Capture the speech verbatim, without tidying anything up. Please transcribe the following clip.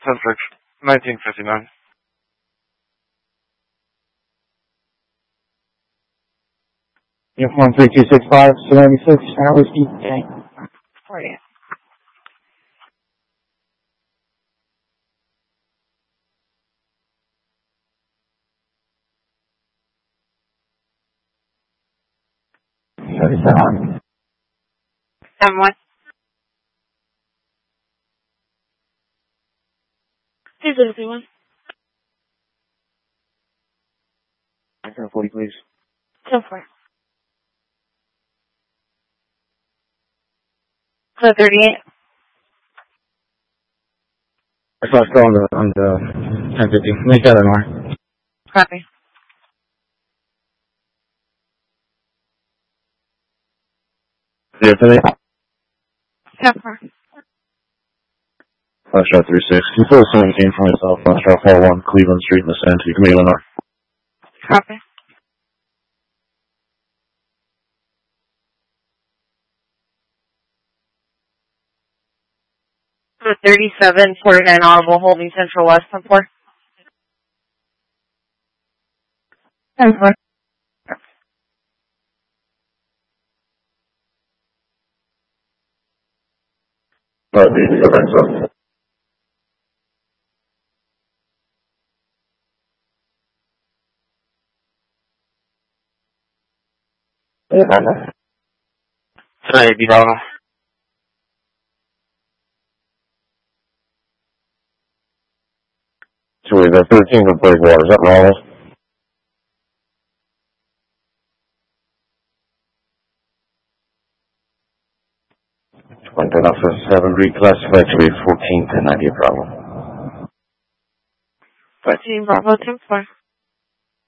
Centric, nineteen fifty-nine. Uniform three two six five, Serenity six, Tower Whiskey, okay. For you. thirty-seven. Seven one. Two zero three one. zero forty, please. Ten four. So thirty-eight. I saw still on the, on the ten fifty. Make that more. Copy. Zero today. Ten four. Foxtrot three six. You feel seventeen for myself. Foxtrot four one, Cleveland Street in the Sand, you can be Illinois. Copy. So thirty-seven forty-nine Audible holding Central West ten four. Ten four. Oh, the so. Yeah. Today, Bravo. Julie, the thirteen of Breakwater, is that normal? One ten off for seven, reclassified to be fourteen, ten ninety, a problem. fourteen Bravo ten four.